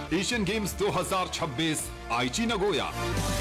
Asian games 2026 आईची Nagoya.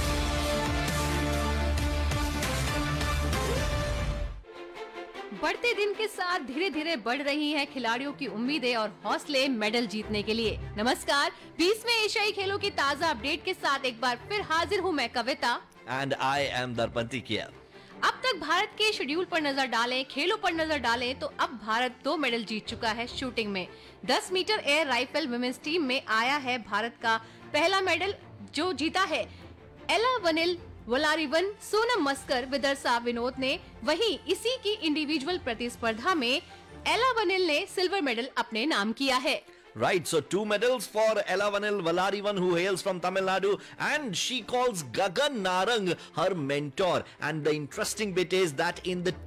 बढ़ते दिन के साथ धीरे धीरे बढ़ रही हैं खिलाड़ियों की उम्मीदें और हौसले मेडल जीतने के लिए। नमस्कार, 20वें एशियाई खेलों की ताजा अपडेट के साथ एक बार फिर हाजिर हूं मैं कविता। And I am Darpanti Kiel. अब तक भारत के शेड्यूल पर नजर डालें, खेलों पर नजर डालें तो अब भारत 2 मेडल जीत चुका है शूटिंग में। 10 metre air rifle women's team में आया है भारत का पहला मेडल, जो जीता है एला वनिल, वलारिवन, सोनम मस्कर, विदर्सा विनोद ने। वहीं इसी की इंडिविजुअल प्रतिस्पर्धा में एला वनिल ने सिल्वर मेडल अपने नाम किया है। Right, so 2 medals for Ella Vanil Valarivan, who hails from Tamil Nadu, and she calls Gagan Narang her mentor. And the interesting bit is that in the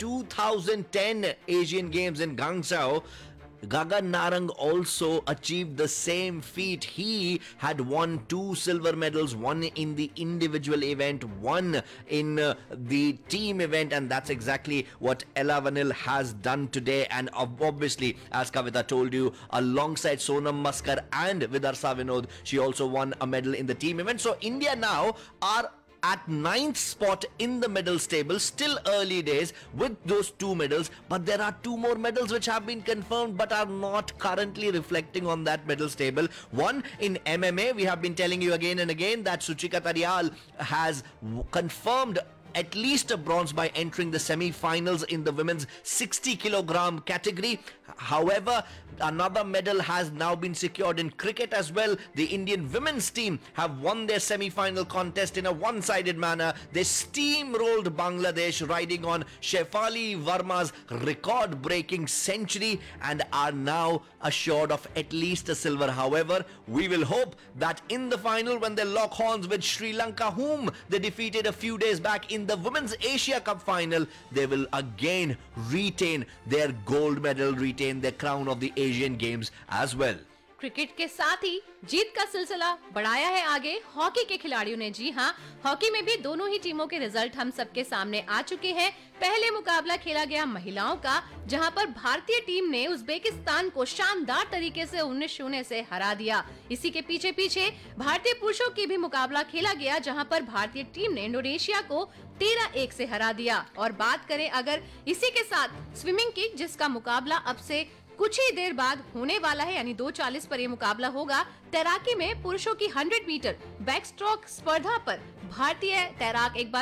2010 Asian Games in Guangzhou, Gagan Narang also achieved the same feat. He had won 2 silver medals, one in the individual event, one in the team event, and that's exactly what Ella Vanil has done today. And obviously, as Kavita told you, alongside Sonam Maskar and Vidarsa Vinod, she also won a medal in the team event. So India now are at 9th spot in the medals table, still early days with those 2 medals, but there are 2 more medals which have been confirmed but are not currently reflecting on that medals table. One in MMA, we have been telling you again and again that Suchika Tarial has confirmed at least a bronze by entering the semi-finals in the women's 60 kilogram category. However, another medal has now been secured in cricket as well. The Indian women's team have won their semi-final contest in a one-sided manner. They steamrolled Bangladesh, riding on Shefali Verma's record-breaking century, and are now assured of at least a silver. However, we will hope that in the final, when they lock horns with Sri Lanka, whom they defeated a few days back in the Women's Asia Cup final, they will again retain their gold medal, retain their crown of the Asian Games as well. Cricket के साथ ही जीत का सिलसिला बढ़ाया है आगे hockey के खिलाड़ियों ने। जी हां, हॉकी में भी दोनों ही टीमों के रिजल्ट हम सबके सामने आ चुके हैं। पहले मुकाबला खेला गया महिलाओं का, जहां पर भारतीय टीम ने उज्बेकिस्तान को शानदार तरीके से 19-0 से हरा दिया। इसी के पीछे पीछे भारतीय पुरुषों की भी मुकाबला खेला गया, जहां पर भारतीय टीम ने इंडोनेशिया को 13-1 से हरा दिया। और बात करें अगर इसी के साथ स्विमिंग की, जिसका मुकाबला अब से कुछ ही देर बाद होने वाला है, यानी 2:40 पर यह मुकाबला होगा। तैराकी में पुरुषों की 100 मीटर बैक स्ट्रोक स्पर्धा पर भारतीय तैराक एक बार